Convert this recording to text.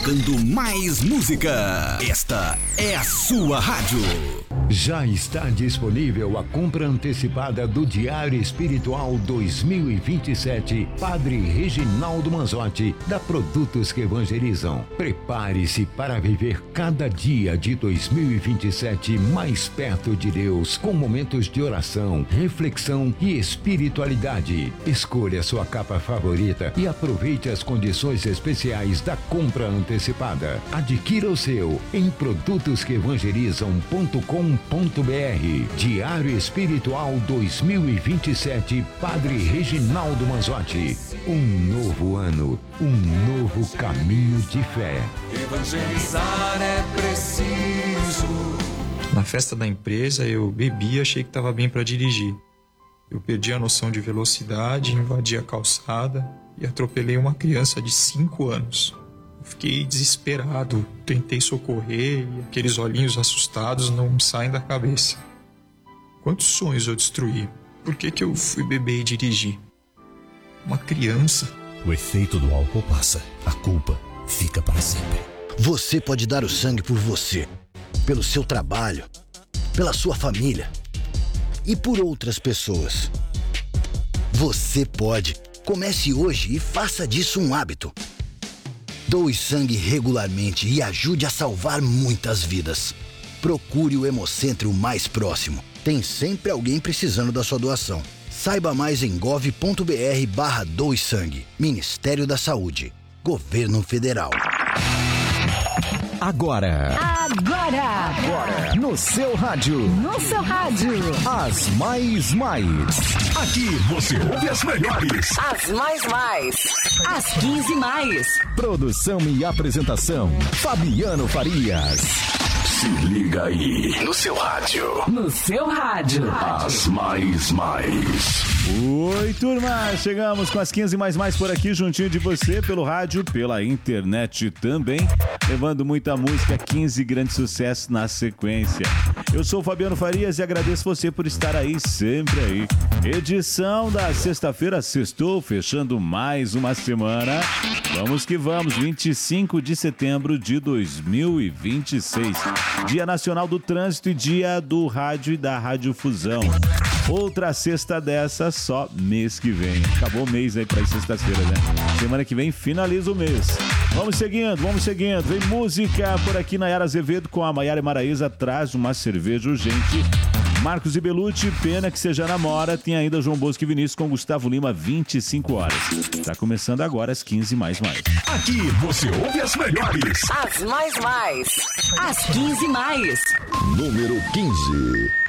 tocando mais música. Esta é a sua rádio. Já está disponível a compra antecipada do Diário Espiritual 2027, Padre Reginaldo Manzotti, da Produtos que Evangelizam. Prepare-se para viver cada dia de 2027 mais perto de Deus, com momentos de oração, reflexão e espiritualidade. Escolha sua capa favorita e aproveite as condições especiais da compra antecipada. Adquira o seu em produtosqueevangelizam.com.br. Diário Espiritual 2027, Padre Reginaldo Manzotti. Um novo ano, um novo caminho de fé. Evangelizar é preciso. Na festa da empresa eu bebi e achei que estava bem para dirigir. Eu perdi a noção de velocidade, invadi a calçada e atropelei uma criança de 5 anos. Eu fiquei desesperado, tentei socorrer e aqueles olhinhos assustados não me saem da cabeça. Quantos sonhos eu destruí? Por que eu fui beber e dirigir? Uma criança. O efeito do álcool passa, a culpa fica para sempre. Você pode dar o sangue por você, pelo seu trabalho, pela sua família e por outras pessoas. Você pode. Comece hoje e faça disso um hábito. Doe sangue regularmente e ajude a salvar muitas vidas. Procure o Hemocentro mais próximo. Tem sempre alguém precisando da sua doação. Saiba mais em gov.br/doe sangue. Ministério da Saúde. Governo Federal. Agora, no seu rádio. As mais. Aqui você ouve as melhores. As mais. As 15 mais. Produção e apresentação, Fabiano Farias. Se liga aí, no seu rádio. As mais. Oi, turma! Chegamos com as 15 mais por aqui, juntinho de você, pelo rádio, pela internet também, levando muita música, 15 grandes sucessos na sequência. Eu sou o Fabiano Farias e agradeço você por estar aí, sempre aí. Edição da sexta-feira, sextou, fechando mais uma semana. Vamos que vamos, 25 de setembro de 2026. Dia Nacional do Trânsito e Dia do Rádio e da Radiofusão. Outra sexta dessa só mês que vem. Acabou o mês aí pra sexta-feira, né? Semana que vem finaliza o mês. Vamos seguindo. Vem música por aqui. Nayara Azevedo com a Maiara Maraíza traz uma cerveja urgente. Marcos e Belucci, Pena que Você Já Namora. Tem ainda João Bosco e Vinícius com Gustavo Lima, 25 horas. Tá começando agora as 15 mais. Aqui você ouve as melhores. As mais. As 15 mais. Número 15.